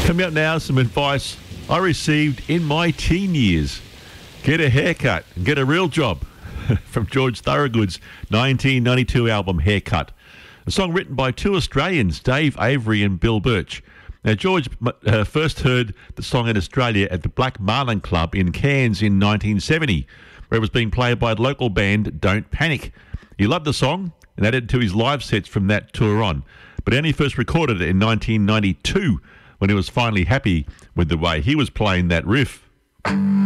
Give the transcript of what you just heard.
Coming up now, some advice I received in my teen years. Get a haircut and get a real job. From George Thorogood's 1992 album Haircut. A song written by two Australians, Dave Avery and Bill Birch. Now, George first heard the song in Australia at the Black Marlin Club in Cairns in 1970, where it was being played by the local band Don't Panic. He loved the song and added it to his live sets from that tour on, but only first recorded it in 1992 when he was finally happy with the way he was playing that riff.